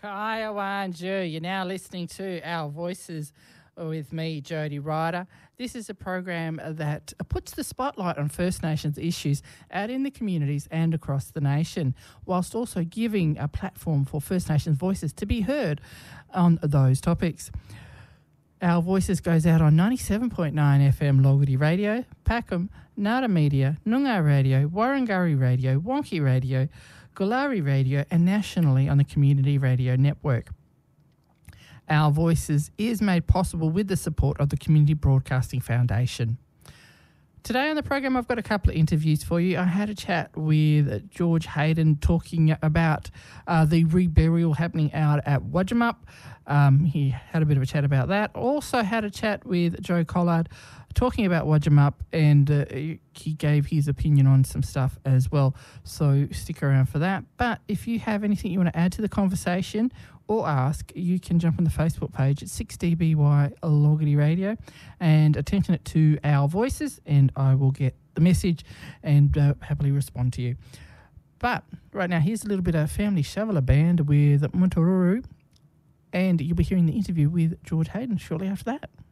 Kaiwanju. You're now listening to Our Voices with me, Jody Ryder. This is a program that puts the spotlight on First Nations issues out in the communities and across the nation, whilst also giving a platform for First Nations voices to be heard on those topics. Our Voices goes out on 97.9 FM Logarty Radio, Packham, Nada Media, Noongar Radio, Warrangurri Radio, Wonky Radio, Gulari Radio, and nationally on the Community Radio Network. Our Voices is made possible with the support of the Community Broadcasting Foundation. Today on the program, I've got a couple of interviews for you. I had a chat with George Hayden talking about the reburial happening out at Wadjamup. He had a bit of a chat about that. Also had a chat with Joe Collard talking about Wadjamup, and he gave his opinion on some stuff as well. So stick around for that. But if you have anything you want to add to the conversation or ask, you can jump on the Facebook page at 6DBY Logarty Radio and attention it to Our Voices, and I will get the message and happily respond to you. But right now, here's a little bit of Family Shoveler Band with Muntururu, and you'll be hearing the interview with George Hayden shortly after that.